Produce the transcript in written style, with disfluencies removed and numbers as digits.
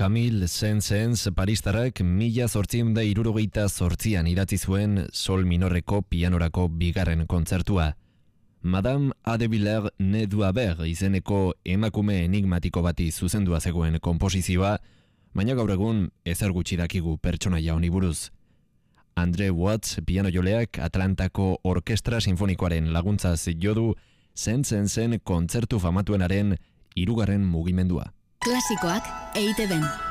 Camille Saint-Saëns Paristarrak 1868an idatzi zuen sol minorreko pianorako bigarren kontzertua. Madame Adeviller ne du haber izeneko emakume enigmatiko bati zuzendua zegoen konposizioa, baina gaur egun ezer gutxi dakigu pertsonaia honi buruz. Andre Watts pianojoleak Atlantako Orkestra Sinfonikoaren laguntzaz jo du Saint-Saënsen kontzertu famatuenaren 3. mugimendua. Klasikoak EITB-n.